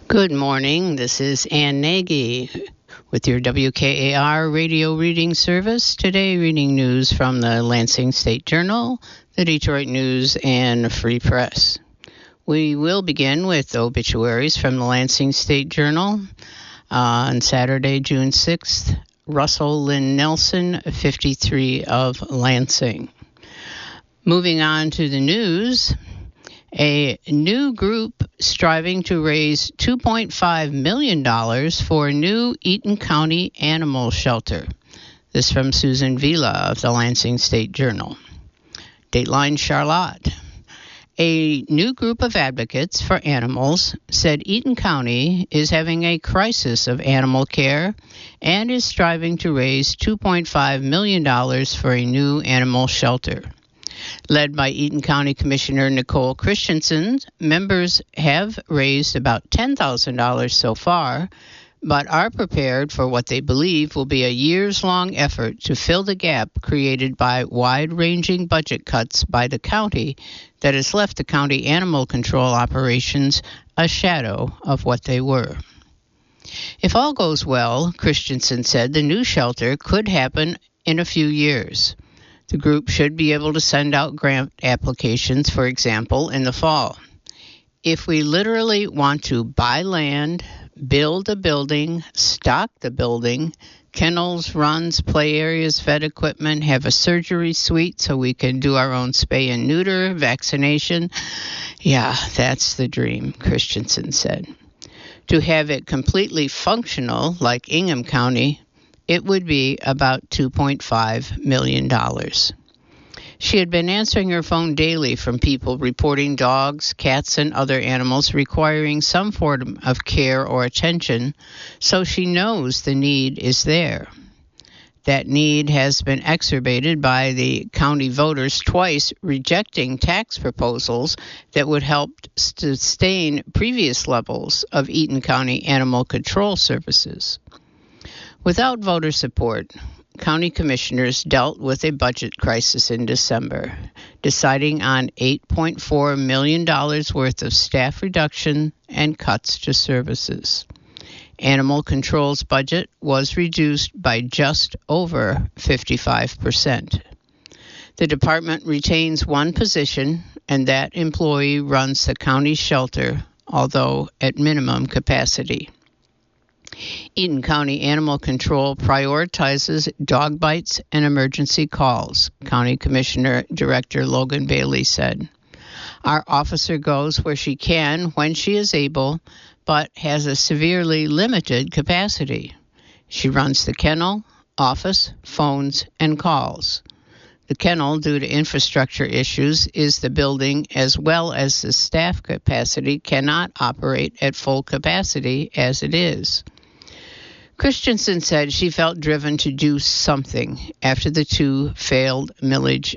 Good morning. This is Ann Nagy with your WKAR radio reading service. Today, reading news from the Lansing State Journal, the Detroit News, and Free Press. We will begin with obituaries from the Lansing State Journal. On Saturday, June 6th, Russell Lynn Nelson, 53 of Lansing. Moving on to the news. A new group striving to raise $2.5 million for a new Eaton County animal shelter. This from Susan Vila of the Lansing State Journal. Dateline Charlotte. A new group of advocates for animals said Eaton County is having a crisis of animal care and is striving to raise $2.5 million for a new animal shelter. Led by Eaton County Commissioner Nicole Christensen, members have raised about $10,000 so far, but are prepared for what they believe will be a years-long effort to fill the gap created by wide-ranging budget cuts by the county that has left the county animal control operations a shadow of what they were. If all goes well, Christensen said, the new shelter could happen in a few years. The group should be able to send out grant applications, for example, in the fall. If we literally want to buy land, build a building, stock the building, kennels, runs, play areas, vet equipment, have a surgery suite so we can do our own spay and neuter, vaccination, yeah, that's the dream, Christensen said. To have it completely functional, like Ingham County, it would be about $2.5 million. She had been answering her phone daily from people reporting dogs, cats, and other animals requiring some form of care or attention, so she knows the need is there. That need has been exacerbated by the county voters twice rejecting tax proposals that would help sustain previous levels of Eaton County animal control services. Without voter support, county commissioners dealt with a budget crisis in December, deciding on $8.4 million worth of staff reduction and cuts to services. Animal control's budget was reduced by just over 55%. The department retains one position, and that employee runs the county shelter, although at minimum capacity. Eaton County Animal Control prioritizes dog bites and emergency calls, County Commissioner Director Logan Bailey said. Our officer goes where she can when she is able, but has a severely limited capacity. She runs the kennel, office, phones, and calls. The kennel, due to infrastructure issues, is the building as well as the staff capacity cannot operate at full capacity as it is. Christensen said she felt driven to do something after the two failed millage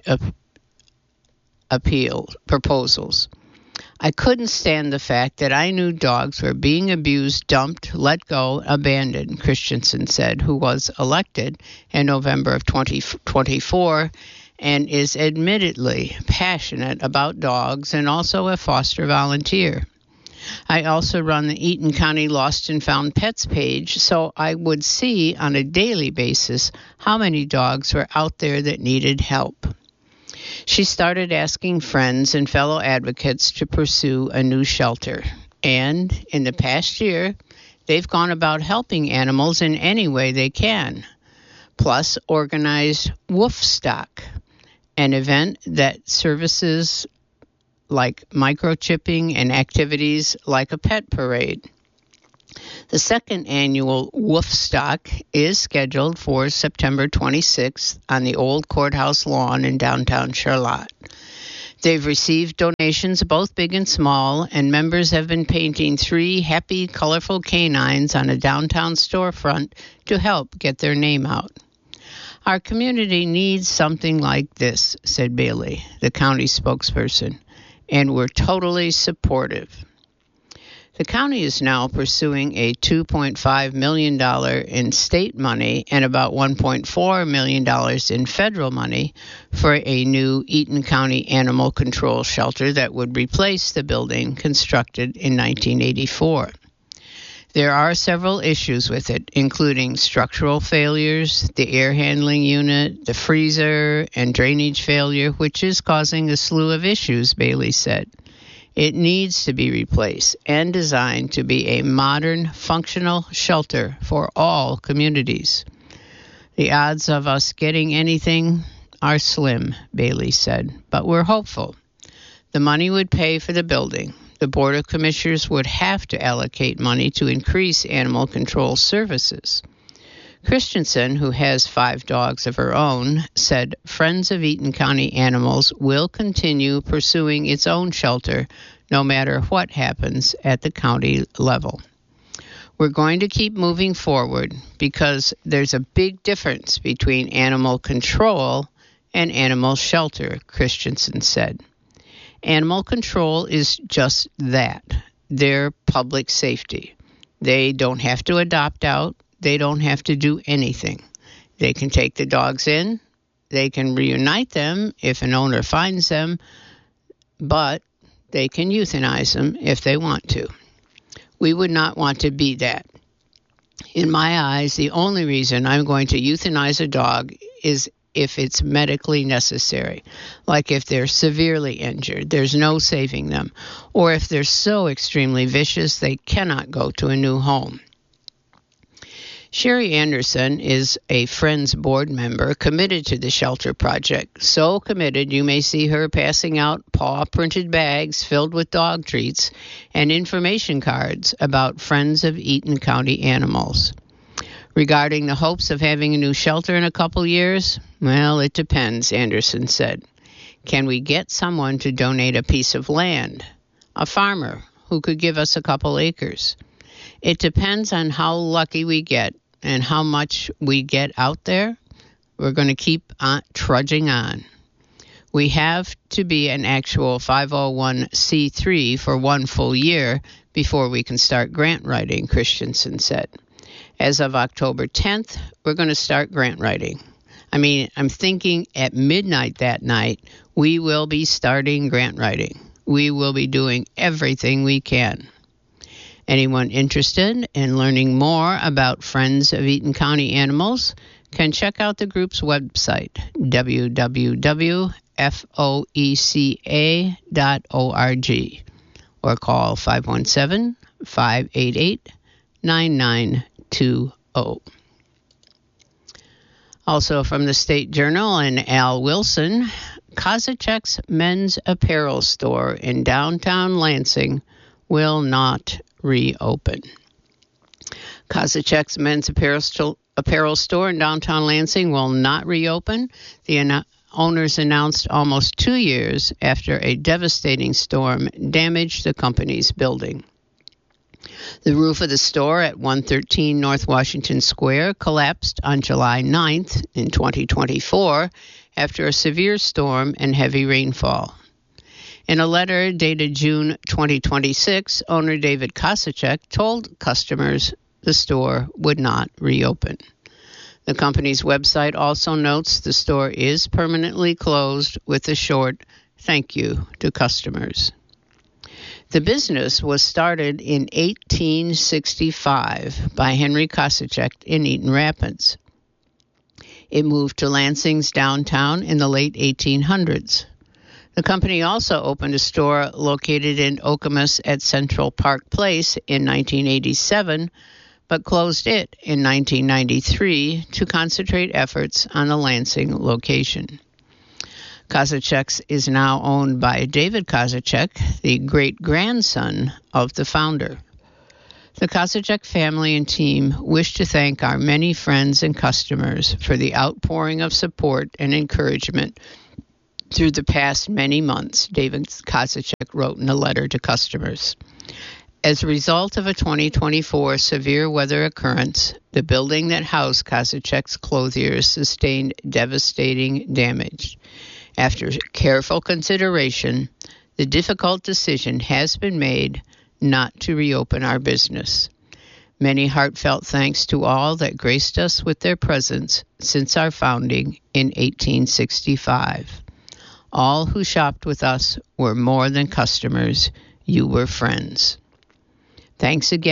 proposals. I couldn't stand the fact that I knew dogs were being abused, dumped, let go, abandoned, Christensen said, who was elected in November of 2024 and is admittedly passionate about dogs and also a foster volunteer. I also run the Eaton County Lost and Found Pets page, so I would see on a daily basis how many dogs were out there that needed help. She started asking friends and fellow advocates to pursue a new shelter, and in the past year, they've gone about helping animals in any way they can, plus organized Woofstock, an event that services like microchipping and activities like a pet parade. The second annual Woofstock is scheduled for September 26th on the old courthouse lawn in downtown Charlotte. They've received donations, both big and small, and members have been painting 3 happy, colorful canines on a downtown storefront to help get their name out. Our community needs something like this, said Bailey, the county spokesperson, and we're totally supportive. The county is now pursuing a $2.5 million in state money and about $1.4 million in federal money for a new Eaton County Animal Control Shelter that would replace the building constructed in 1984. There are several issues with it, including structural failures, the air handling unit, the freezer, and drainage failure, which is causing a slew of issues, Bailey said. It needs to be replaced and designed to be a modern, functional shelter for all communities. The odds of us getting anything are slim, Bailey said, but we're hopeful. The money would pay for the building. The Board of Commissioners would have to allocate money to increase animal control services. Christensen, who has 5 dogs of her own, said Friends of Eaton County Animals will continue pursuing its own shelter no matter what happens at the county level. We're going to keep moving forward because there's a big difference between animal control and animal shelter, Christensen said. Animal control is just that. They're public safety. They don't have to adopt out. They don't have to do anything. They can take the dogs in. They can reunite them if an owner finds them, but they can euthanize them if they want to. We would not want to be that. In my eyes, the only reason I'm going to euthanize a dog is if it's medically necessary, like if they're severely injured, there's no saving them, or if they're so extremely vicious they cannot go to a new home. Sherry Anderson is a Friends board member committed to the shelter project, so committed you may see her passing out paw-printed bags filled with dog treats and information cards about Friends of Eaton County Animals. Regarding the hopes of having a new shelter in a couple years, well, it depends, Anderson said. Can we get someone to donate a piece of land? A farmer who could give us a couple acres? It depends on how lucky we get and how much we get out there. We're going to keep trudging on. We have to be an actual 501c3 for 1 full year before we can start grant writing, Christensen said. As of October 10th, we're going to start grant writing. I'm thinking at midnight that night, we will be starting grant writing. We will be doing everything we can. Anyone interested in learning more about Friends of Eaton County Animals can check out the group's website, www.foeca.org, or call 517-588-9920. Also from the State Journal and Al Wilson, Kozacek's men's apparel store in downtown Lansing will not reopen. Kozacek's men's apparel store in downtown Lansing will not reopen. The owners announced almost 2 years after a devastating storm damaged the company's building. The roof of the store at 113 North Washington Square collapsed on July 9th in 2024 after a severe storm and heavy rainfall. In a letter dated June 2026, owner David Kozacek told customers the store would not reopen. The company's website also notes the store is permanently closed with a short thank you to customers. The business was started in 1865 by Henry Kozacek in Eaton Rapids. It moved to Lansing's downtown in the late 1800s. The company also opened a store located in Okemos at Central Park Place in 1987, but closed it in 1993 to concentrate efforts on the Lansing location. Kozacek's is now owned by David Kozacek, the great-grandson of the founder. The Kozacek family and team wish to thank our many friends and customers for the outpouring of support and encouragement through the past many months, David Kozacek wrote in a letter to customers. As a result of a 2024 severe weather occurrence, the building that housed Kozacek's clothiers sustained devastating damage. After careful consideration, the difficult decision has been made not to reopen our business. Many heartfelt thanks to all that graced us with their presence since our founding in 1865. All who shopped with us were more than customers. You were friends. Thanks again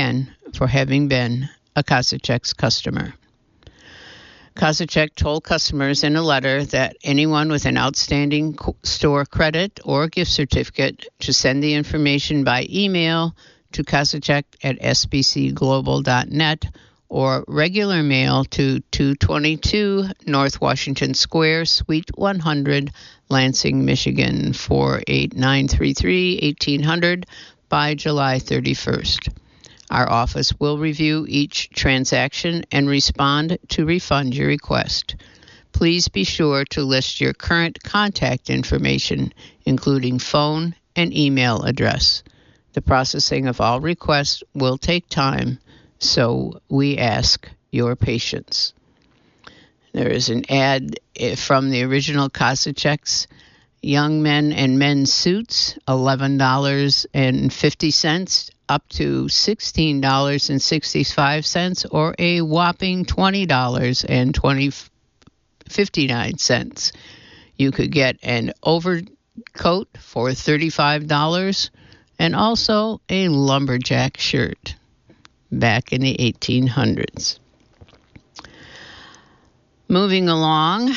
for having been a Kasachek's customer. Kasachek told customers in a letter that anyone with an outstanding store credit or gift certificate to send the information by email to kasachek@sbcglobal.net or regular mail to 222 North Washington Square, Suite 100, Lansing, Michigan, 48933, 1800 by July 31st. Our office will review each transaction and respond to refund your request. Please be sure to list your current contact information, including phone and email address. The processing of all requests will take time, so we ask your patience. There is an ad from the original Kasachek's. Young men and men's suits, $11.50 up to $16.65, or a whopping $20.59. You could get an overcoat for $35 and also a lumberjack shirt back in the 1800s. Moving along,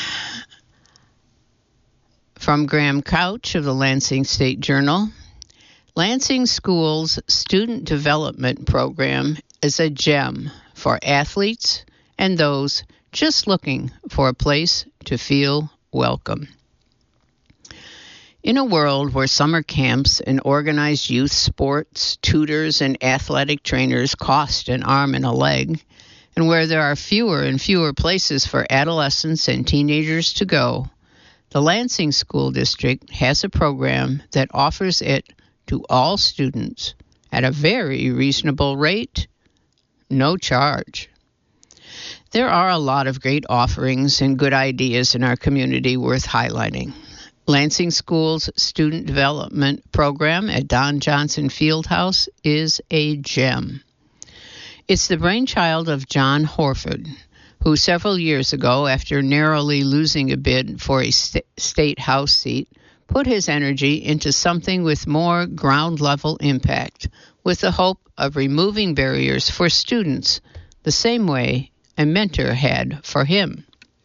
from Graham Couch of the Lansing State Journal, Lansing School's Student Development Program is a gem for athletes and those just looking for a place to feel welcome. In a world where summer camps and organized youth sports, tutors, and athletic trainers cost an arm and a leg, and where there are fewer and fewer places for adolescents and teenagers to go, the Lansing School District has a program that offers it to all students at a very reasonable rate, no charge. There are a lot of great offerings and good ideas in our community worth highlighting. Lansing School's Student Development Program at Don Johnson Fieldhouse is a gem. It's the brainchild of John Horford, who several years ago, after narrowly losing a bid for a state house seat, put his energy into something with more ground-level impact, with the hope of removing barriers for students the same way a mentor had for him.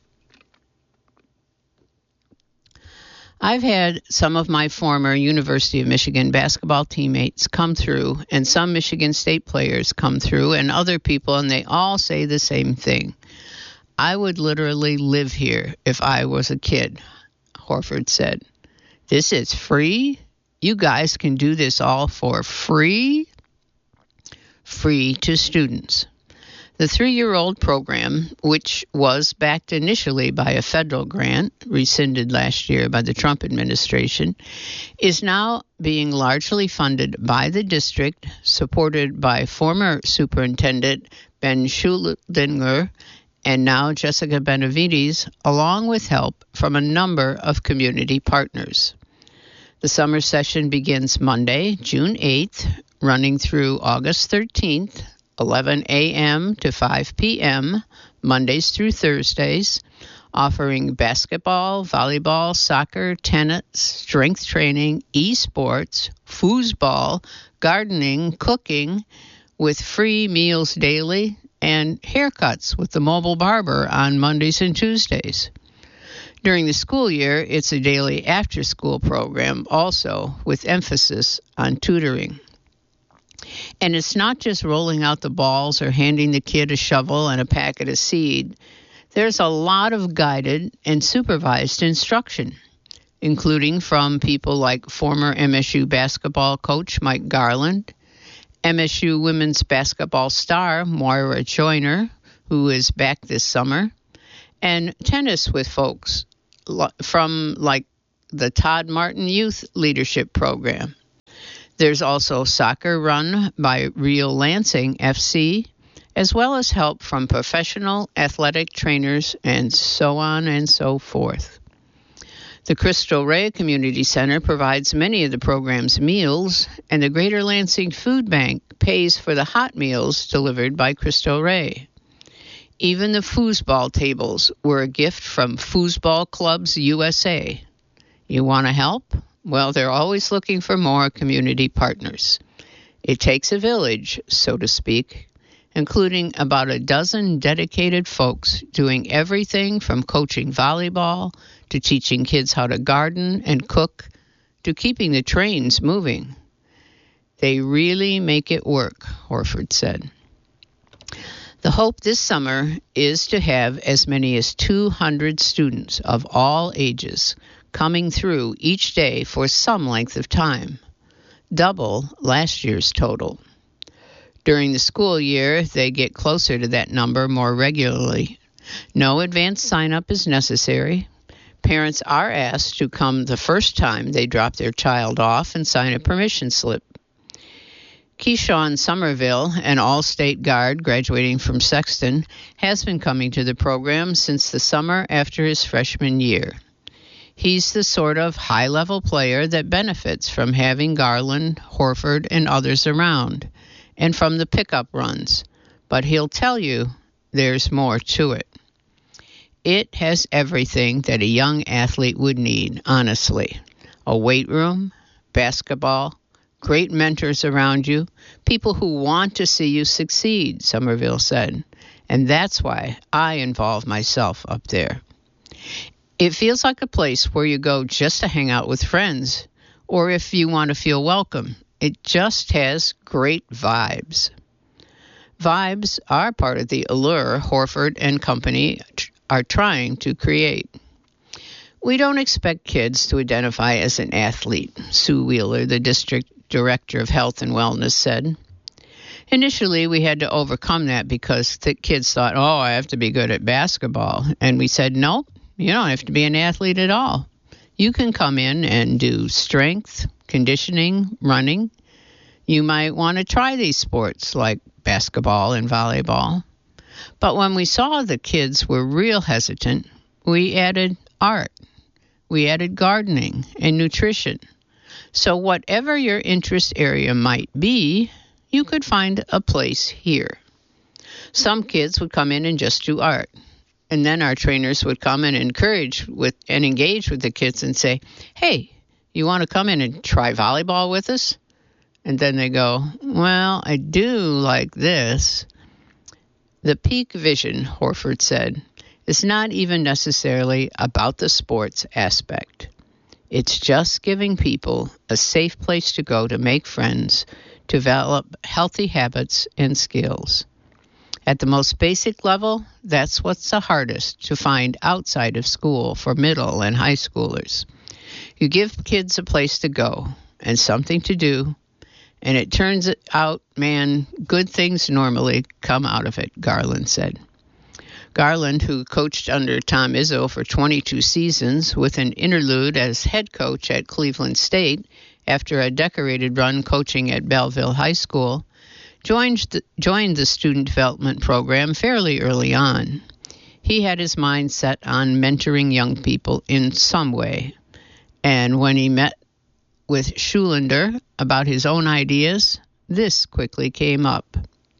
I've had some of my former University of Michigan basketball teammates come through, and some Michigan State players come through, and other people, and they all say the same thing. I would literally live here if I was a kid, Horford said. This is free? You guys can do this all for free? Free to students. The 3-year-old program, which was backed initially by a federal grant, rescinded last year by the Trump administration, is now being largely funded by the district, supported by former Superintendent Ben Schuldiner and now Jessica Benavides, along with help from a number of community partners. The summer session begins Monday, June 8th, running through August 13th, 11 a.m. to 5 p.m., Mondays through Thursdays, offering basketball, volleyball, soccer, tennis, strength training, esports, foosball, gardening, cooking, with free meals daily, and haircuts with the mobile barber on Mondays and Tuesdays. During the school year, it's a daily after-school program also, with emphasis on tutoring. And it's not just rolling out the balls or handing the kid a shovel and a packet of seed. There's a lot of guided and supervised instruction, including from people like former MSU basketball coach Mike Garland, MSU women's basketball star Moira Joyner, who is back this summer, and tennis with folks from like the Todd Martin Youth Leadership Program. There's also soccer run by Real Lansing FC, as well as help from professional athletic trainers and so on and so forth. The Cristo Rey Community Center provides many of the program's meals, and the Greater Lansing Food Bank pays for the hot meals delivered by Cristo Rey. Even the foosball tables were a gift from Foosball Clubs USA. You want to help? Well, they're always looking for more community partners. It takes a village, so to speak. including about a dozen dedicated folks doing everything from coaching volleyball to teaching kids how to garden and cook to keeping the trains moving. They really make it work, Horford said. The hope this summer is to have as many as 200 students of all ages coming through each day for some length of time, double last year's total. During the school year, they get closer to that number more regularly. No advance sign-up is necessary. Parents are asked to come the first time they drop their child off and sign a permission slip. Keyshawn Somerville, an all-state guard graduating from Sexton, has been coming to the program since the summer after his freshman year. He's the sort of high-level player that benefits from having Garland, Horford, and others around, and from the pickup runs, but he'll tell you there's more to it. It has everything that a young athlete would need, honestly. A weight room, basketball, great mentors around you, people who want to see you succeed, Somerville said. And that's why I involve myself up there. It feels like a place where you go just to hang out with friends, or if you want to feel welcome. It just has great vibes. Vibes are part of the allure Horford and company are trying to create. We don't expect kids to identify as an athlete, Sue Wheeler, the district director of health and wellness, said. Initially, we had to overcome that because the kids thought, I have to be good at basketball. And we said, no, you don't have to be an athlete at all. You can come in and do strength, conditioning, running. You might want to try these sports like basketball and volleyball. But when we saw the kids were real hesitant, we added art. We added gardening and nutrition. So whatever your interest area might be, you could find a place here. Some kids would come in and just do art. And then our trainers would come and engage with the kids and say, hey, you want to come in and try volleyball with us? And then they go, well, I do like this. The peak vision, Horford said, is not even necessarily about the sports aspect. It's just giving people a safe place to go to make friends, to develop healthy habits and skills. At the most basic level, that's what's the hardest to find outside of school for middle and high schoolers. You give kids a place to go and something to do, and it turns out, man, good things normally come out of it, Garland said. Garland, who coached under Tom Izzo for 22 seasons with an interlude as head coach at Cleveland State after a decorated run coaching at Belleville High School, joined the student development program fairly early on. He had his mind set on mentoring young people in some way. And when he met with Schulander about his own ideas, this quickly came up.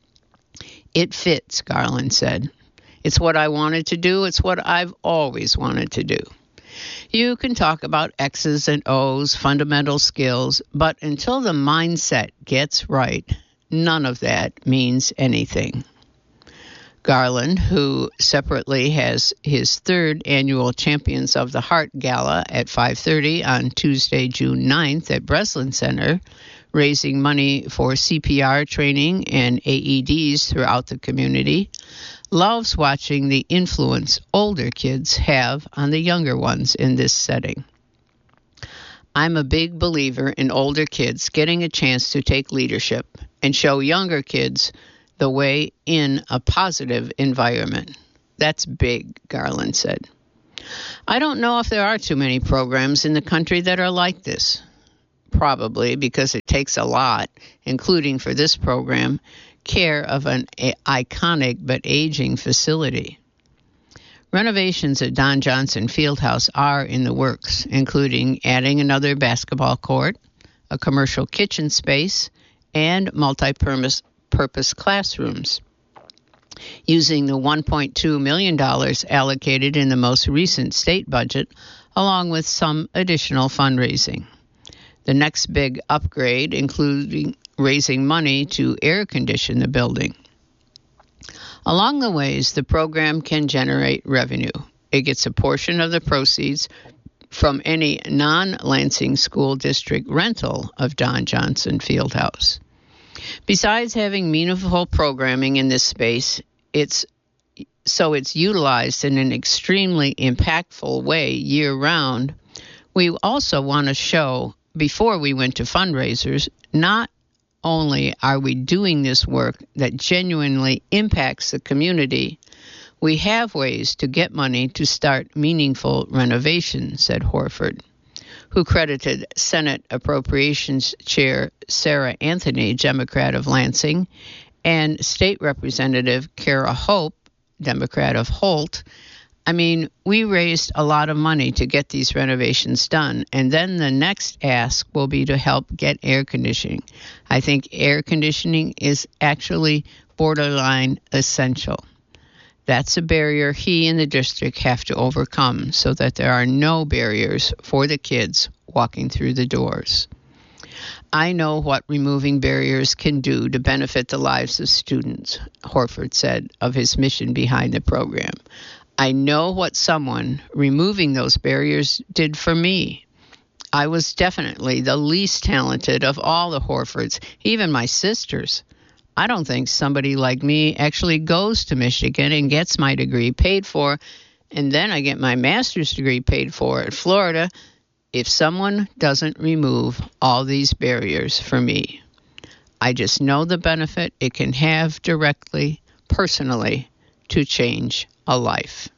It fits, Garland said. It's what I wanted to do. It's what I've always wanted to do. You can talk about X's and O's, fundamental skills, but until the mindset gets right, none of that means anything. Garland, who separately has his third annual Champions of the Heart Gala at 5:30 on Tuesday, June 9th at Breslin Center, raising money for CPR training and AEDs throughout the community, loves watching the influence older kids have on the younger ones in this setting. I'm a big believer in older kids getting a chance to take leadership and show younger kids the way in a positive environment. That's big, Garland said. I don't know if there are too many programs in the country that are like this. Probably because it takes a lot, including for this program, care of an iconic but aging facility. Renovations at Don Johnson Fieldhouse are in the works, including adding another basketball court, a commercial kitchen space, and multi-purpose classrooms. Using the $1.2 million allocated in the most recent state budget, along with some additional fundraising. The next big upgrade, including raising money to air condition the building. Along the ways, the program can generate revenue. It gets a portion of the proceeds from any non-Lansing School District rental of Don Johnson Fieldhouse. Besides having meaningful programming in this space, it's utilized in an extremely impactful way year-round. We also want to show, before we went to fundraisers, not only are we doing this work that genuinely impacts the community, we have ways to get money to start meaningful renovation, said Horford, who credited Senate Appropriations Chair Sarah Anthony, Democrat of Lansing, and State Representative Kara Hope, Democrat of Holt. I mean, we raised a lot of money to get these renovations done, and then the next ask will be to help get air conditioning. I think air conditioning is actually borderline essential. That's a barrier he and the district have to overcome so that there are no barriers for the kids walking through the doors. I know what removing barriers can do to benefit the lives of students, Horford said of his mission behind the program. I know what someone removing those barriers did for me. I was definitely the least talented of all the Horfords, even my sisters. I don't think somebody like me actually goes to Michigan and gets my degree paid for, and then I get my master's degree paid for at Florida if someone doesn't remove all these barriers for me. I just know the benefit it can have directly, personally, to change a life.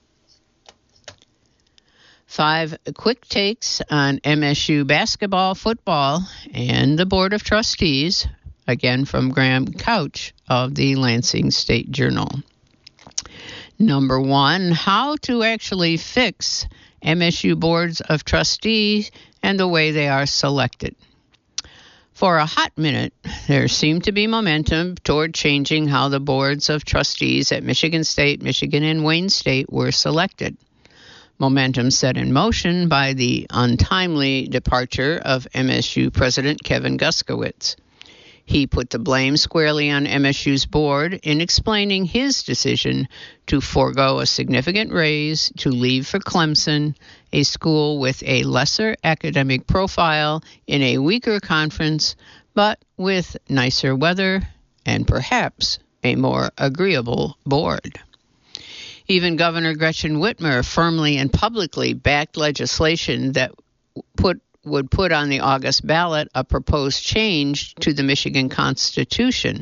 5 quick takes on MSU basketball, football, and the Board of Trustees, again from Graham Couch of the Lansing State Journal. Number 1, how to actually fix MSU Boards of Trustees and the way they are selected. For a hot minute, there seemed to be momentum toward changing how the boards of trustees at Michigan State, Michigan, and Wayne State were selected. Momentum set in motion by the untimely departure of MSU President Kevin Guskowitz. He put the blame squarely on MSU's board in explaining his decision to forego a significant raise to leave for Clemson, a school with a lesser academic profile in a weaker conference, but with nicer weather and perhaps a more agreeable board. Even Governor Gretchen Whitmer firmly and publicly backed legislation that would put on the August ballot a proposed change to the Michigan Constitution,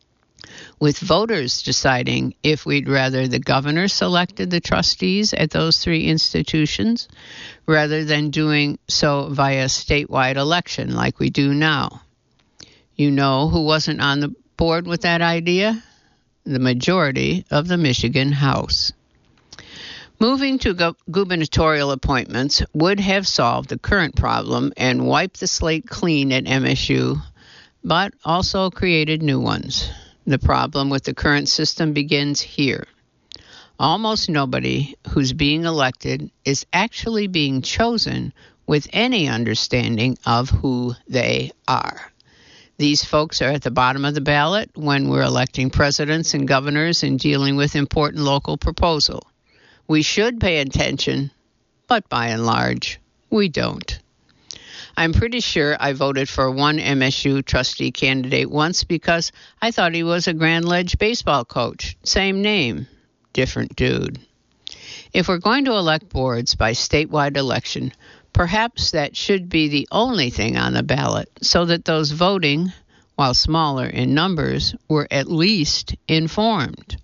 with voters deciding if we'd rather the governor selected the trustees at those 3 institutions rather than doing so via statewide election like we do now. You know who wasn't on the board with that idea? The majority of the Michigan House. Moving to gubernatorial appointments would have solved the current problem and wiped the slate clean at MSU, but also created new ones. The problem with the current system begins here. Almost nobody who's being elected is actually being chosen with any understanding of who they are. These folks are at the bottom of the ballot when we're electing presidents and governors and dealing with important local proposals. We should pay attention, but by and large, we don't. I'm pretty sure I voted for one MSU trustee candidate once because I thought he was a Grand Ledge baseball coach. Same name, different dude. If we're going to elect boards by statewide election, perhaps that should be the only thing on the ballot so that those voting, while smaller in numbers, were at least informed.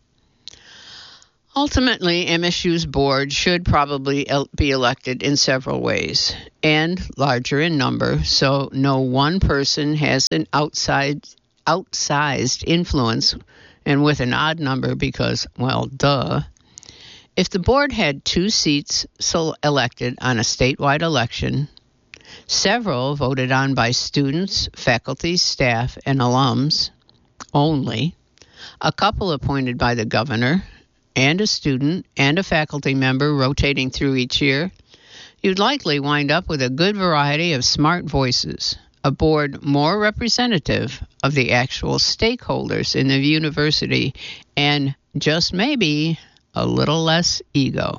Ultimately, MSU's board should probably be elected in several ways and larger in number, so no one person has an outsized influence, and with an odd number because, well, duh. If the board had 2 seats elected on a statewide election, several voted on by students, faculty, staff, and alums only, a couple appointed by the governor, and a student and a faculty member rotating through each year, you'd likely wind up with a good variety of smart voices, a board more representative of the actual stakeholders in the university and just maybe, a little less ego.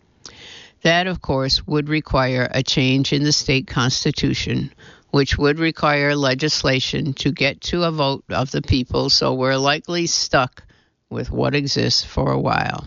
That, of course, would require a change in the state constitution, which would require legislation to get to a vote of the people, so we're likely stuck with what exists for a while.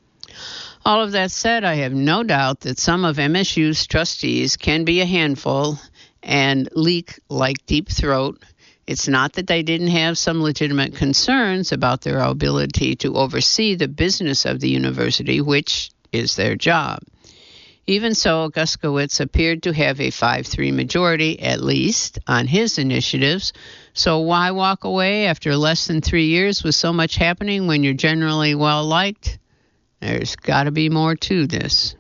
All of that said, I have no doubt that some of MSU's trustees can be a handful and leak like deep throat. It's not that they didn't have some legitimate concerns about their ability to oversee the business of the university, which is their job. Even so, Guskowitz appeared to have a 5-3 majority, at least, on his initiatives. So why walk away after less than 3 years with so much happening when you're generally well-liked? There's got to be more to this.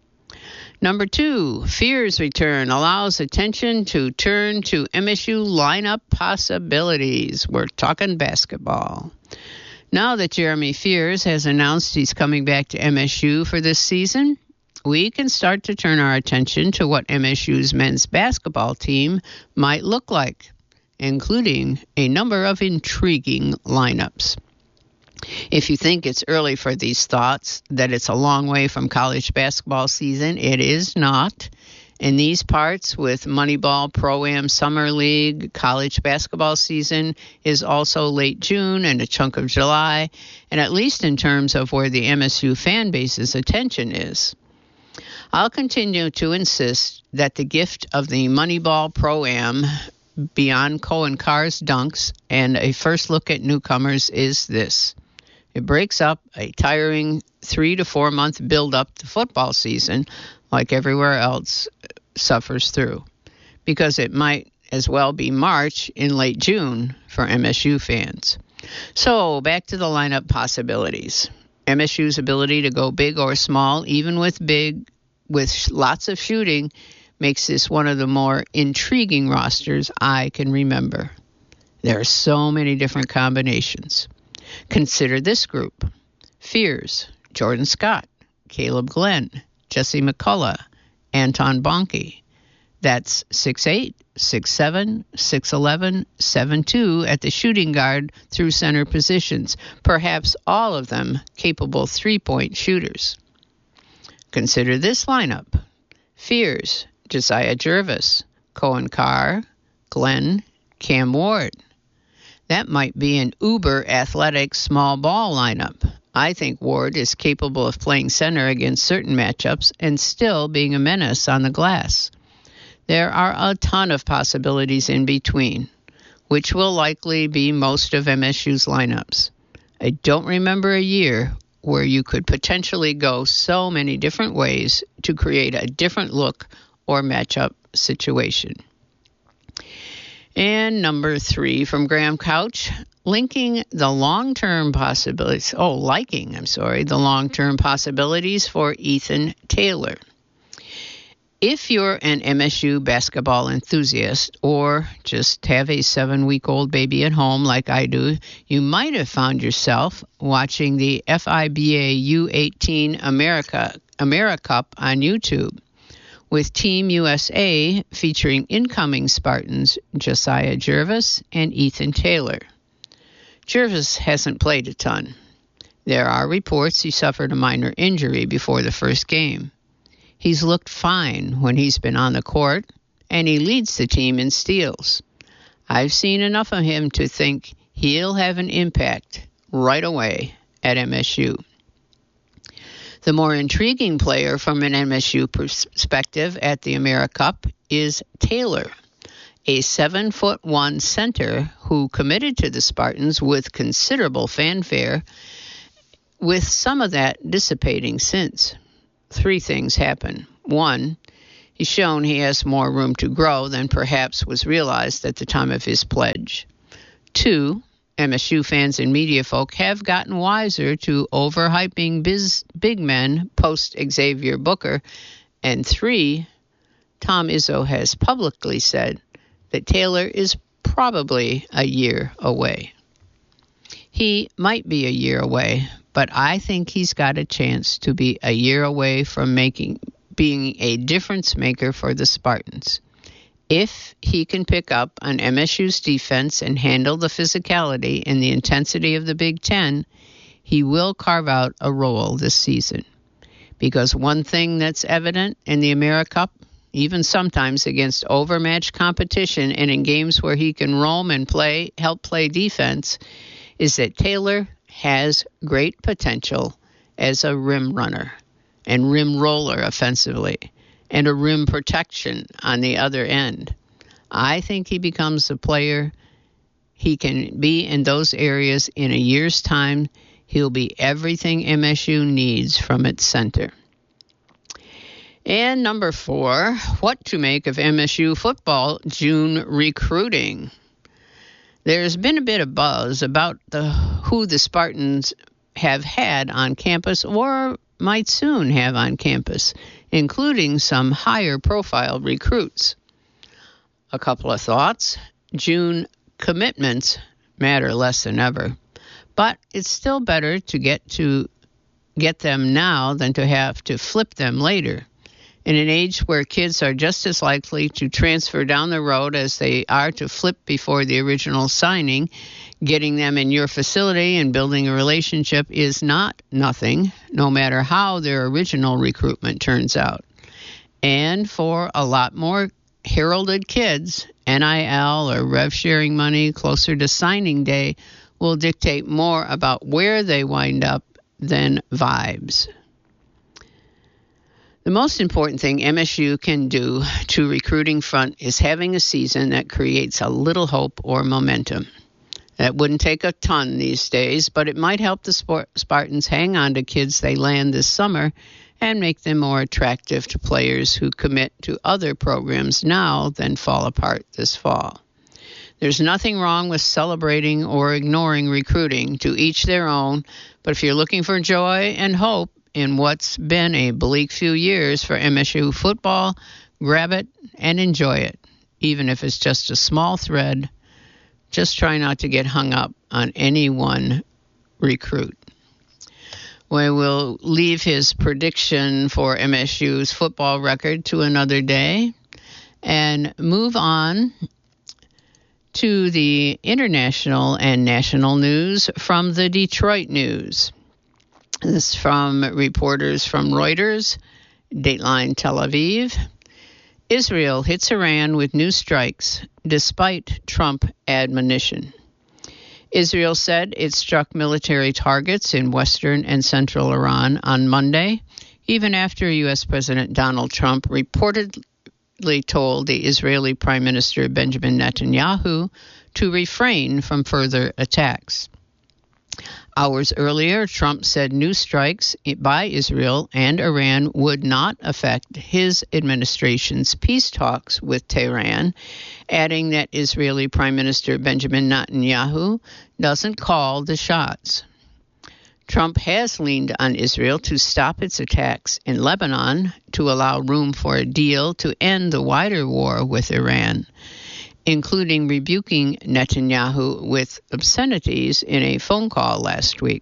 Number 2, Fears return allows attention to turn to MSU lineup possibilities. We're talking basketball. Now that Jeremy Fears has announced he's coming back to MSU for this season, we can start to turn our attention to what MSU's men's basketball team might look like, including a number of intriguing lineups. If you think it's early for these thoughts, that it's a long way from college basketball season, it is not. In these parts, with Moneyball, Pro-Am, Summer League, college basketball season is also late June and a chunk of July, and at least in terms of where the MSU fan base's attention is. I'll continue to insist that the gift of the Moneyball Pro-Am, beyond Cohen Carr's dunks and a first look at newcomers, is this. It breaks up a tiring 3 to 4 month build-up to football season like everywhere else suffers through, because it might as well be March in late June for MSU fans. So back to the lineup possibilities. MSU's ability to go big or small, even with lots of shooting, makes this one of the more intriguing rosters I can remember. There are so many different combinations. Consider this group: Fears, Jordan Scott, Caleb Glenn, Jesse McCullough, Anton Bonke. That's 6'8", 6'7", 6'11", 7'2" at the shooting guard through center positions, perhaps all of them capable three-point shooters. Consider this lineup: Fears, Josiah Jervis, Cohen Carr, Glenn, Cam Ward. That might be an uber-athletic small ball lineup. I think Ward is capable of playing center against certain matchups and still being a menace on the glass. There are a ton of possibilities in between, which will likely be most of MSU's lineups. I don't remember a year where you could potentially go so many different ways to create a different look or matchup situation. And number 3 from Graham Couch, liking the long-term possibilities for Ethan Taylor. If you're an MSU basketball enthusiast or just have a 7-week-old baby at home like I do, you might have found yourself watching the FIBA U18 AmeriCup on YouTube, with Team USA featuring incoming Spartans Josiah Jervis and Ethan Taylor. Jervis hasn't played a ton. There are reports he suffered a minor injury before the first game. He's looked fine when he's been on the court, and he leads the team in steals. I've seen enough of him to think he'll have an impact right away at MSU. The more intriguing player from an MSU perspective at the AmeriCup is Taylor, a 7'1" center who committed to the Spartans with considerable fanfare, with some of that dissipating since. 3 things happen. 1, he's shown he has more room to grow than perhaps was realized at the time of his pledge. 2, MSU fans and media folk have gotten wiser to overhyping big men post-Xavier Booker. And 3, Tom Izzo has publicly said that Taylor is probably a year away. He might be a year away, but I think he's got a chance to be a year away from being a difference maker for the Spartans. If he can pick up on MSU's defense and handle the physicality and the intensity of the Big Ten, he will carve out a role this season. Because one thing that's evident in the AmeriCup, even sometimes against overmatched competition and in games where he can roam and help play defense, is that Taylor has great potential as a rim runner and rim roller offensively and a rim protection on the other end. I think he becomes a player he can be in those areas in a year's time. He'll be everything MSU needs from its center. And number 4, what to make of MSU football June recruiting. There's been a bit of buzz about who the Spartans have had on campus or might soon have on campus, including some higher profile recruits. A couple of thoughts. June commitments matter less than ever, but it's still better to get them now than to have to flip them later. In an age where kids are just as likely to transfer down the road as they are to flip before the original signing, getting them in your facility and building a relationship is not nothing, no matter how their original recruitment turns out. And for a lot more heralded kids, NIL or rev sharing money closer to signing day will dictate more about where they wind up than vibes. The most important thing MSU can do to recruiting front is having a season that creates a little hope or momentum. That wouldn't take a ton these days, but it might help the Spartans hang on to kids they land this summer and make them more attractive to players who commit to other programs now than fall apart this fall. There's nothing wrong with celebrating or ignoring recruiting, to each their own, but if you're looking for joy and hope in what's been a bleak few years for MSU football, grab it and enjoy it, even if it's just a small thread. Just try not to get hung up on any one recruit. We will leave his prediction for MSU's football record to another day and move on to the international and national news from the Detroit News. This is from reporters from Reuters, Dateline Tel Aviv. Israel hits Iran with new strikes despite Trump admonition. Israel said it struck military targets in western and central Iran on Monday, even after U.S. President Donald Trump reportedly told the Israeli Prime Minister Benjamin Netanyahu to refrain from further attacks. Hours earlier, Trump said new strikes by Israel and Iran would not affect his administration's peace talks with Tehran, adding that Israeli Prime Minister Benjamin Netanyahu doesn't call the shots. Trump has leaned on Israel to stop its attacks in Lebanon to allow room for a deal to end the wider war with Iran, including rebuking Netanyahu with obscenities in a phone call last week.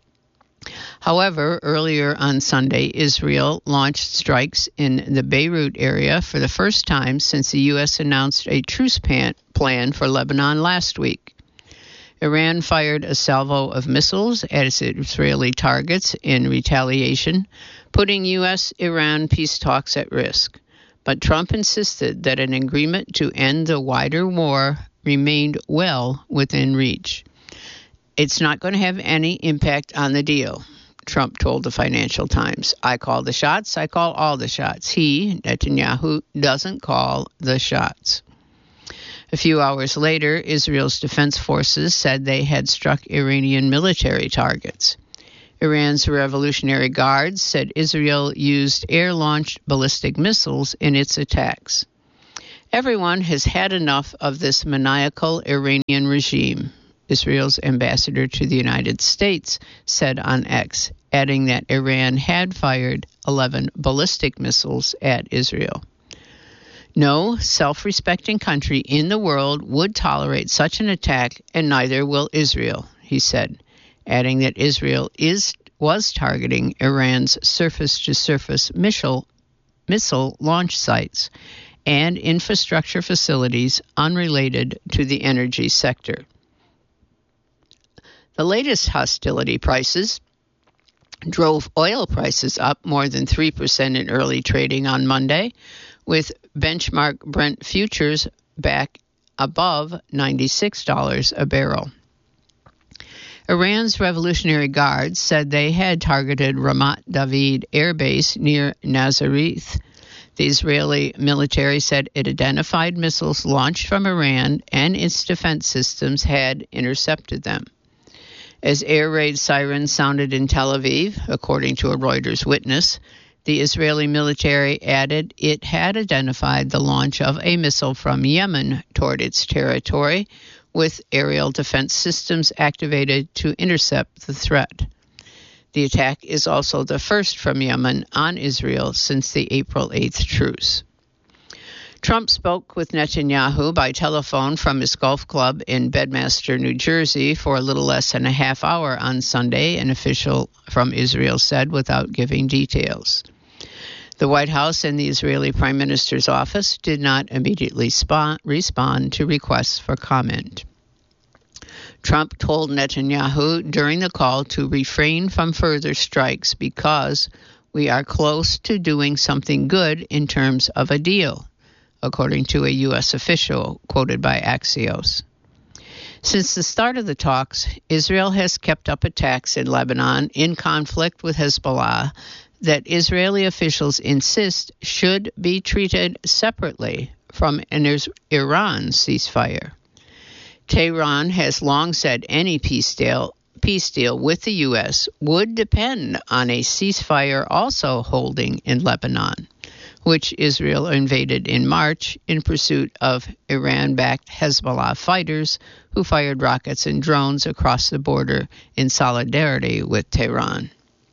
However, earlier on Sunday, Israel launched strikes in the Beirut area for the first time since the U.S. announced a truce plan for Lebanon last week. Iran fired a salvo of missiles at its Israeli targets in retaliation, putting U.S.-Iran peace talks at risk. But Trump insisted that an agreement to end the wider war remained well within reach. It's not going to have any impact on the deal, Trump told the Financial Times. I call the shots, I call all the shots. He, Netanyahu, doesn't call the shots. A few hours later, Israel's defense forces said they had struck Iranian military targets. Iran's Revolutionary Guards said Israel used air-launched ballistic missiles in its attacks. Everyone has had enough of this maniacal Iranian regime, Israel's ambassador to the United States said on X, adding that Iran had fired 11 ballistic missiles at Israel. No self-respecting country in the world would tolerate such an attack, and neither will Israel, he said, adding that Israel was targeting Iran's surface-to-surface missile launch sites and infrastructure facilities unrelated to the energy sector. The latest hostility prices drove oil prices up more than 3% in early trading on Monday, with benchmark Brent futures back above $96 a barrel. Iran's Revolutionary Guard said they had targeted Ramat David Air Base near Nazareth. The Israeli military said it identified missiles launched from Iran and its defense systems had intercepted them. As air raid sirens sounded in Tel Aviv, according to a Reuters witness, the Israeli military added it had identified the launch of a missile from Yemen toward its territory, with aerial defense systems activated to intercept the threat. The attack is also the first from Yemen on Israel since the April 8th truce. Trump spoke with Netanyahu by telephone from his golf club in Bedminster, New Jersey, for a little less than a half hour on Sunday, an official from Israel said, without giving details. The White House and the Israeli Prime Minister's office did not immediately respond to requests for comment. Trump told Netanyahu during the call to refrain from further strikes because we are close to doing something good in terms of a deal, according to a U.S. official quoted by Axios. Since the start of the talks, Israel has kept up attacks in Lebanon in conflict with Hezbollah that Israeli officials insist should be treated separately from an Iran ceasefire. Tehran has long said any peace deal with the U.S. would depend on a ceasefire also holding in Lebanon, which Israel invaded in March in pursuit of Iran-backed Hezbollah fighters who fired rockets and drones across the border in solidarity with Tehran.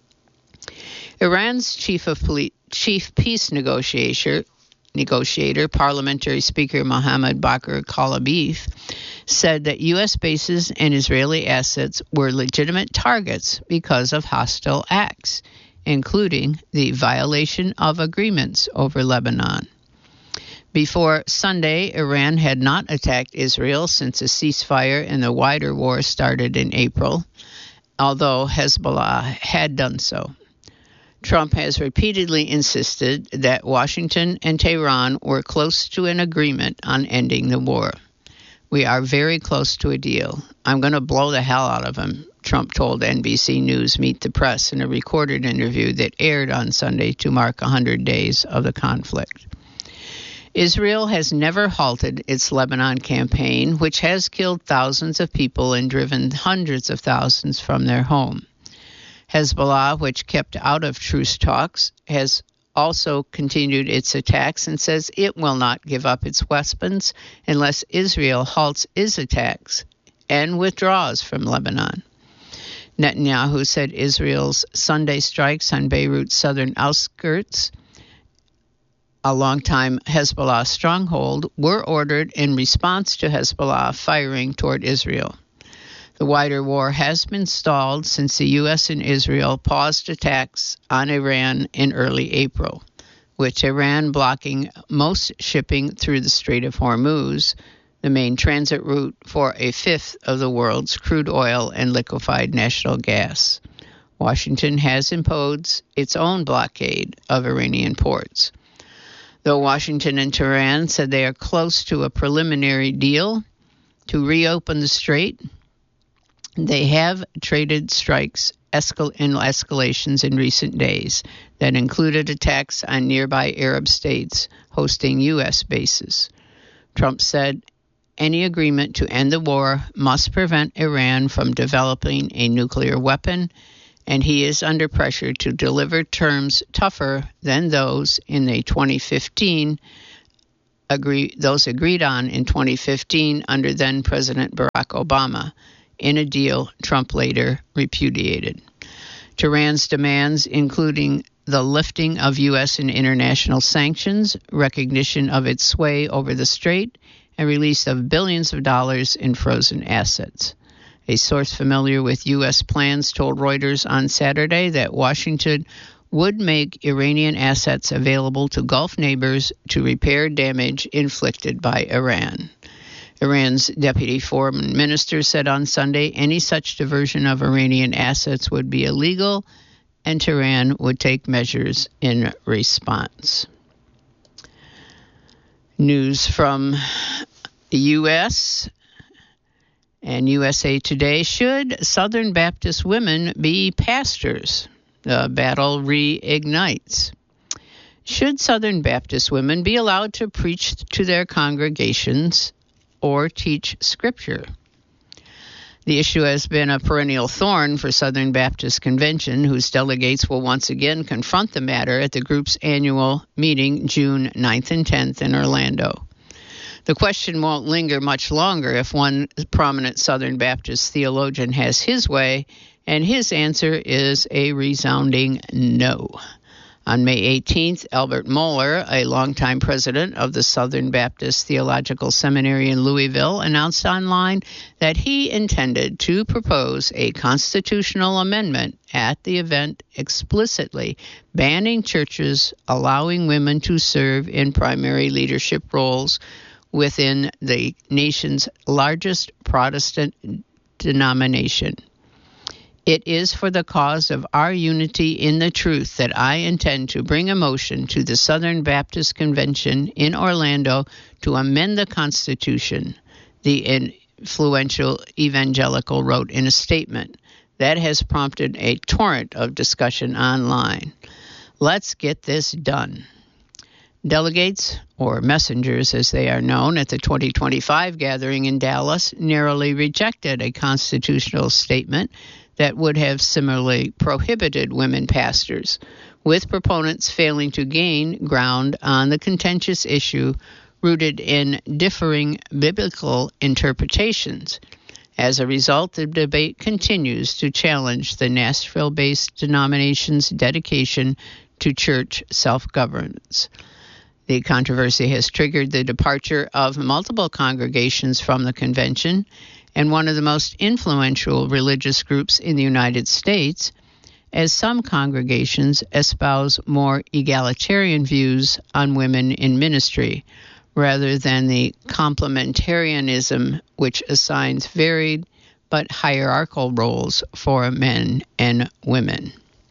Iran's chief peace negotiator, Parliamentary Speaker Mohammad Bakr Kalibaf, said that U.S. bases and Israeli assets were legitimate targets because of hostile acts, including the violation of agreements over Lebanon. Before Sunday, Iran had not attacked Israel since a ceasefire in the wider war started in April, although Hezbollah had done so. Trump has repeatedly insisted that Washington and Tehran were close to an agreement on ending the war. We are very close to a deal. I'm going to blow the hell out of him, Trump told NBC News Meet the Press in a recorded interview that aired on Sunday to mark 100 days of the conflict. Israel has never halted its Lebanon campaign, which has killed thousands of people and driven hundreds of thousands from their home. Hezbollah, which kept out of truce talks, has also continued its attacks and says it will not give up its weapons unless Israel halts its attacks and withdraws from Lebanon. Netanyahu said Israel's Sunday strikes on Beirut's southern outskirts, a longtime Hezbollah stronghold, were ordered in response to Hezbollah firing toward Israel. The wider war has been stalled since the U.S. and Israel paused attacks on Iran in early April, with Iran blocking most shipping through the Strait of Hormuz, the main transit route for a fifth of the world's crude oil and liquefied natural gas. Washington has imposed its own blockade of Iranian ports. Though Washington and Tehran said they are close to a preliminary deal to reopen the strait, they have traded strikes and escalations in recent days that included attacks on nearby Arab states hosting U.S. bases. Trump said any agreement to end the war must prevent Iran from developing a nuclear weapon, and he is under pressure to deliver terms tougher than those in the 2015 agreed on in 2015 under then President Barack Obama, in a deal Trump later repudiated. Tehran's demands, including the lifting of U.S. and international sanctions, recognition of its sway over the strait, and release of billions of dollars in frozen assets. A source familiar with U.S. plans told Reuters on Saturday that Washington would make Iranian assets available to Gulf neighbors to repair damage inflicted by Iran. Iran's deputy foreign minister said on Sunday any such diversion of Iranian assets would be illegal, and Tehran would take measures in response. News from the U.S. and USA Today. Should Southern Baptist women be pastors? The battle reignites. Should Southern Baptist women be allowed to preach to their congregations or teach Scripture? The issue has been a perennial thorn for Southern Baptist Convention, whose delegates will once again confront the matter at the group's annual meeting June 9th and 10th in Orlando. The question won't linger much longer if one prominent Southern Baptist theologian has his way, and his answer is a resounding no. On May 18th, Albert Mohler, a longtime president of the Southern Baptist Theological Seminary in Louisville, announced online that he intended to propose a constitutional amendment at the event explicitly banning churches allowing women to serve in primary leadership roles within the nation's largest Protestant denomination. It is for the cause of our unity in the truth that I intend to bring a motion to the Southern Baptist Convention in Orlando to amend the Constitution, the influential evangelical wrote in a statement that has prompted a torrent of discussion online. Let's get this done. Delegates, or messengers as they are known, at the 2025 gathering in Dallas narrowly rejected a constitutional statement that would have similarly prohibited women pastors, with proponents failing to gain ground on the contentious issue rooted in differing biblical interpretations. As a result, the debate continues to challenge the Nashville-based denomination's dedication to church self-governance. The controversy has triggered the departure of multiple congregations from the convention, and one of the most influential religious groups in the United States, as some congregations espouse more egalitarian views on women in ministry, rather than the complementarianism which assigns varied but hierarchical roles for men and women.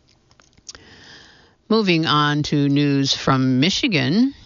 Moving on to news from Michigan.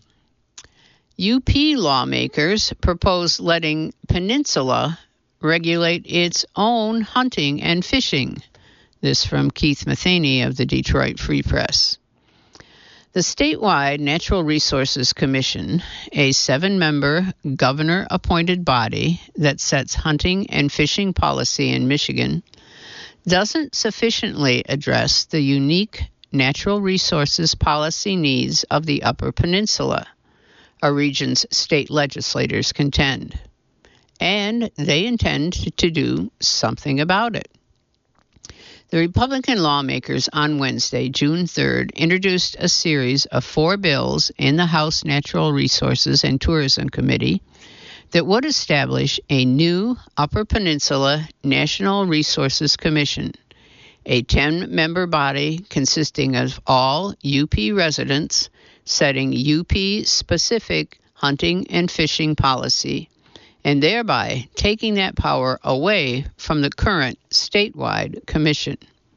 UP lawmakers propose letting Peninsula regulate its own hunting and fishing. This from Keith Matheny of the Detroit Free Press. The statewide Natural Resources Commission, a 7-member governor-appointed body that sets hunting and fishing policy in Michigan, doesn't sufficiently address the unique natural resources policy needs of the Upper Peninsula, a region's state legislators contend. And they intend to do something about it. The Republican lawmakers on Wednesday, June 3rd, introduced a series of 4 bills in the House Natural Resources and Tourism Committee that would establish a new Upper Peninsula National Resources Commission, a 10-member body consisting of all UP residents setting UP-specific hunting and fishing policy, and thereby taking that power away from the current statewide commission.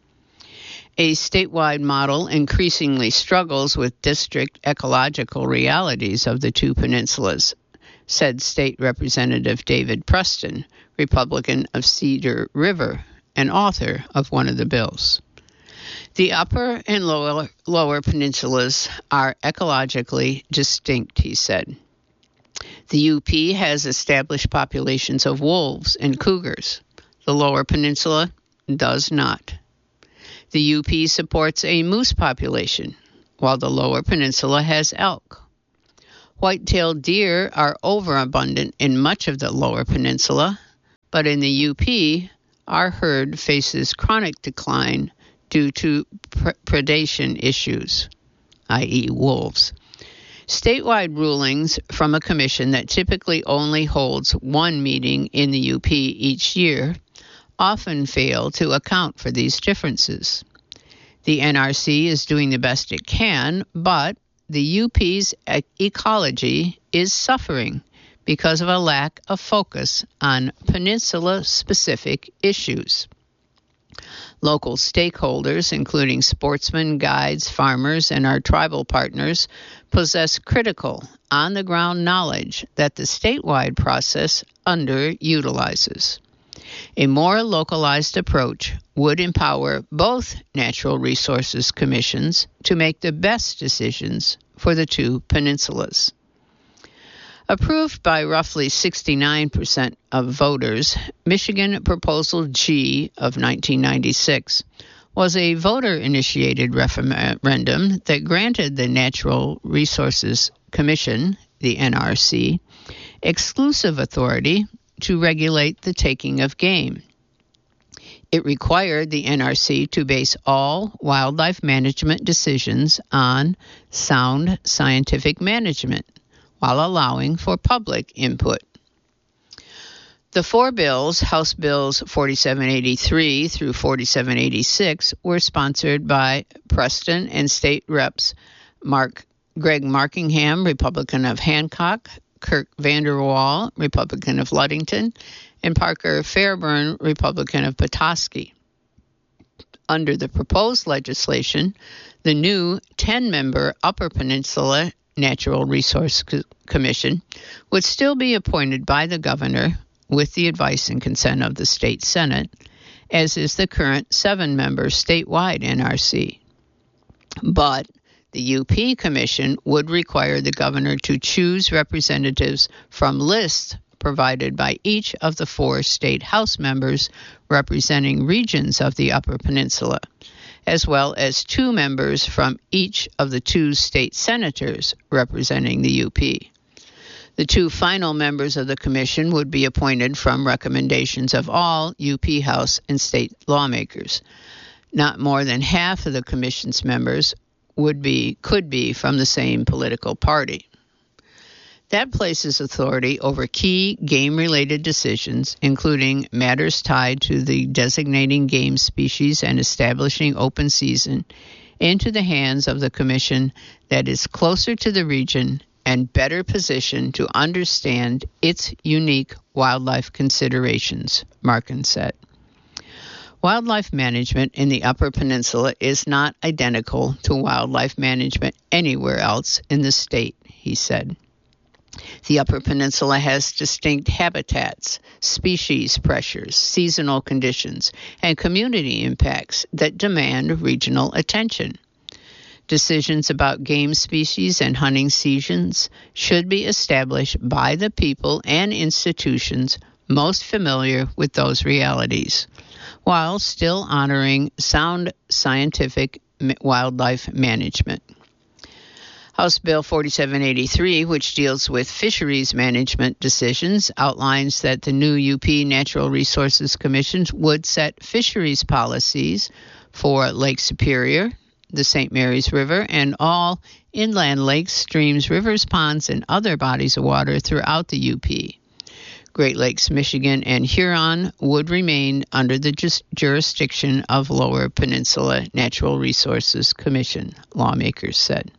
A statewide model increasingly struggles with district ecological realities of the 2 peninsulas, said State Representative David Preston, Republican of Cedar River, and author of one of the bills. The upper and lower peninsulas are ecologically distinct, he said. The UP has established populations of wolves and cougars. The lower peninsula does not. The UP supports a moose population, while the lower peninsula has elk. White-tailed deer are overabundant in much of the lower peninsula, but in the UP, our herd faces chronic decline due to predation issues, i.e. wolves. Statewide rulings from a commission that typically only holds one meeting in the UP each year often fail to account for these differences. The NRC is doing the best it can, but the UP's ecology is suffering because of a lack of focus on peninsula-specific issues. Local stakeholders, including sportsmen, guides, farmers, and our tribal partners, possess critical, on-the-ground knowledge that the statewide process underutilizes. A more localized approach would empower both natural resources commissions to make the best decisions for the two peninsulas. Approved by roughly 69% of voters, Michigan Proposal G of 1996 was a voter-initiated referendum that granted the Natural Resources Commission, the NRC, exclusive authority to regulate the taking of game. It required the NRC to base all wildlife management decisions on sound scientific management, while allowing for public input. The four bills, House Bills 4783 through 4786, were sponsored by Preston and State Reps Greg Markingham, Republican of Hancock, Kirk Vanderwall, Republican of Ludington, and Parker Fairburn, Republican of Petoskey. Under the proposed legislation, the new 10-member Upper Peninsula Natural Resource Commission would still be appointed by the governor with the advice and consent of the state Senate, as is the current 7-member statewide NRC. But the UP Commission would require the governor to choose representatives from lists provided by each of the 4 state House members representing regions of the Upper Peninsula, as well as 2 members from each of the 2 state senators representing the UP. The 2 final members of the commission would be appointed from recommendations of all UP House and state lawmakers. Not more than half of the commission's members could be from the same political party. That places authority over key game-related decisions, including matters tied to the designating game species and establishing open season, into the hands of the commission that is closer to the region and better positioned to understand its unique wildlife considerations, Markin said. Wildlife management in the Upper Peninsula is not identical to wildlife management anywhere else in the state, he said. The Upper Peninsula has distinct habitats, species pressures, seasonal conditions, and community impacts that demand regional attention. Decisions about game species and hunting seasons should be established by the people and institutions most familiar with those realities, while still honoring sound scientific wildlife management. House Bill 4783, which deals with fisheries management decisions, outlines that the new UP Natural Resources Commission would set fisheries policies for Lake Superior, the St. Mary's River, and all inland lakes, streams, rivers, ponds, and other bodies of water throughout the UP. Great Lakes, Michigan, and Huron would remain under the jurisdiction of Lower Peninsula Natural Resources Commission, lawmakers said.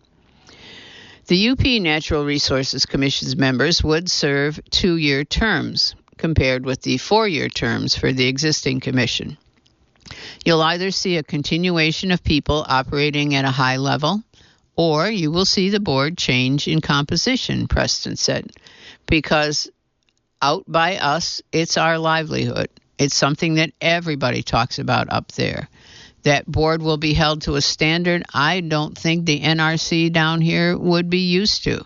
The UP Natural Resources Commission's members would serve 2-year terms, compared with the 4-year terms for the existing commission. You'll either see a continuation of people operating at a high level, or you will see the board change in composition, Preston said, because out by us, it's our livelihood. It's something that everybody talks about up there. That board will be held to a standard I don't think the NRC down here would be used to.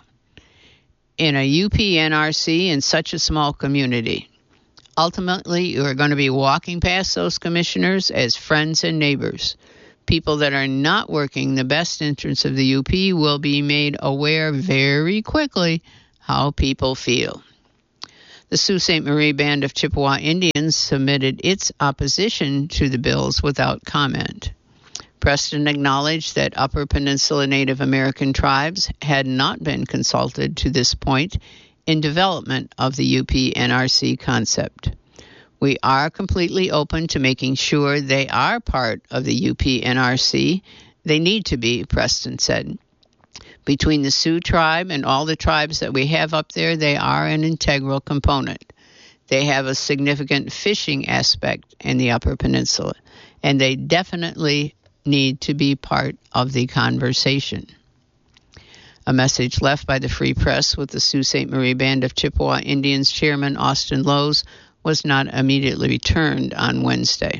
In a UP NRC in such a small community, ultimately you are going to be walking past those commissioners as friends and neighbors. People that are not working the best interests of the UP will be made aware very quickly how people feel. The Sault Ste. Marie Band of Chippewa Indians submitted its opposition to the bills without comment. Preston acknowledged that Upper Peninsula Native American tribes had not been consulted to this point in development of the UP NRC concept. We are completely open to making sure they are part of the UP NRC. They need to be, Preston said. Between the Sioux tribe and all the tribes that we have up there, they are an integral component. They have a significant fishing aspect in the Upper Peninsula, and they definitely need to be part of the conversation. A message left by the Free Press with the Sault Ste. Marie Band of Chippewa Indians chairman Austin Lowes was not immediately returned on Wednesday.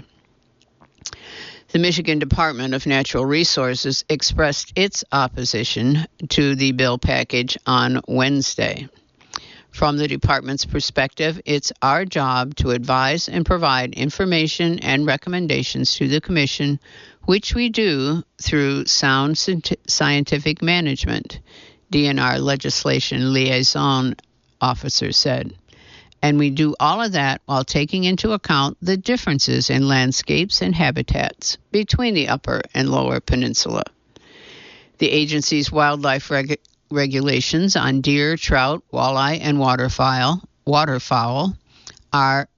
The Michigan Department of Natural Resources expressed its opposition to the bill package on Wednesday. From the department's perspective, it's our job to advise and provide information and recommendations to the Commission, which we do through sound scientific management, DNR legislation liaison officer said. And we do all of that while taking into account the differences in landscapes and habitats between the Upper and Lower Peninsula. The agency's wildlife regulations on deer, trout, walleye, and waterfowl are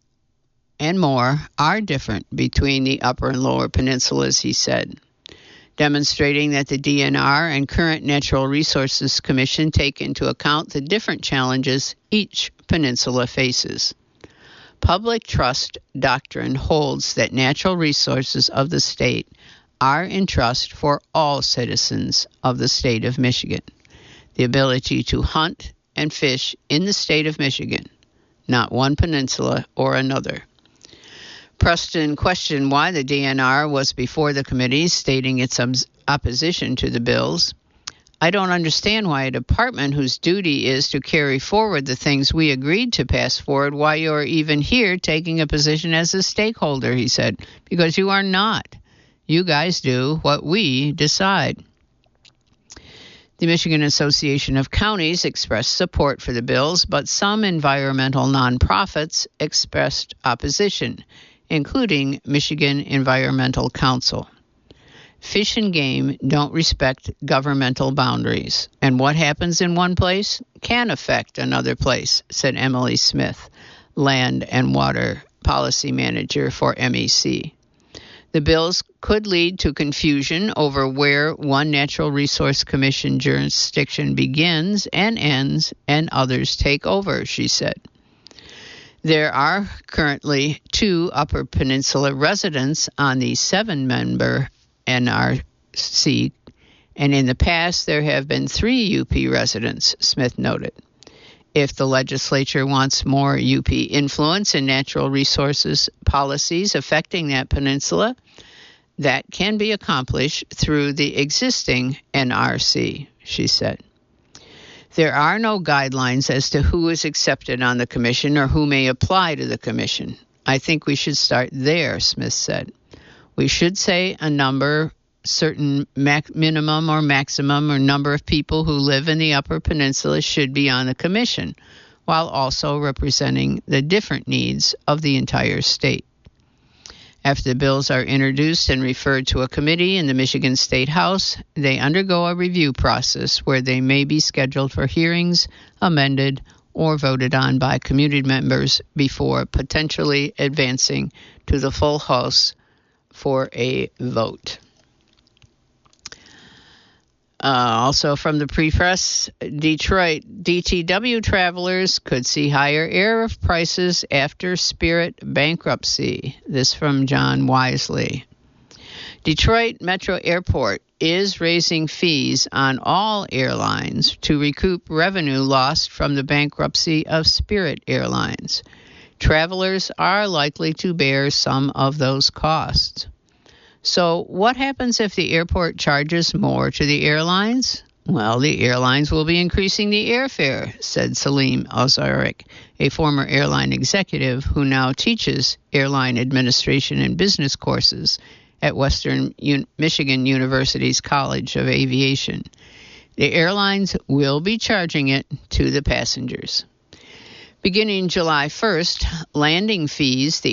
different between the Upper and Lower Peninsulas, he said, demonstrating that the DNR and current Natural Resources Commission take into account the different challenges each peninsula faces. Public trust doctrine holds that natural resources of the state are in trust for all citizens of the state of Michigan. The ability to hunt and fish in the state of Michigan, not one peninsula or another. Preston questioned why the DNR was before the committee, stating its opposition to the bills. I don't understand why a department whose duty is to carry forward the things we agreed to pass forward, why you're even here taking a position as a stakeholder, he said, because you are not. You guys do what we decide. The Michigan Association of Counties expressed support for the bills, but some environmental nonprofits expressed opposition, including Michigan Environmental Council. Fish and game don't respect governmental boundaries, and what happens in one place can affect another place, said Emily Smith, Land and Water Policy Manager for MEC. The bills could lead to confusion over where one Natural Resource Commission jurisdiction begins and ends and others take over, she said. There are currently 2 Upper Peninsula residents on the 7-member NRC, and in the past there have been 3 UP residents, Smith noted. If the legislature wants more UP influence in natural resources policies affecting that peninsula, that can be accomplished through the existing NRC, she said. There are no guidelines as to who is accepted on the commission or who may apply to the commission. I think we should start there, Smith said. We should say a number, certain minimum or maximum or number of people who live in the Upper Peninsula should be on the commission, while also representing the different needs of the entire state. After the bills are introduced and referred to a committee in the Michigan State House, they undergo a review process where they may be scheduled for hearings, amended, or voted on by community members before potentially advancing to the full House for a vote. Also from the pre-press, Detroit DTW travelers could see higher air prices after Spirit bankruptcy. This from John Wisely. Detroit Metro Airport is raising fees on all airlines to recoup revenue lost from the bankruptcy of Spirit Airlines. Travelers are likely to bear some of those costs. So what happens if the airport charges more to the airlines? Well, the airlines will be increasing the airfare, said Salim Ozarek, a former airline executive who now teaches airline administration and business courses at Western Michigan University's College of Aviation. The airlines will be charging it to the passengers. Beginning July 1st, landing fees, the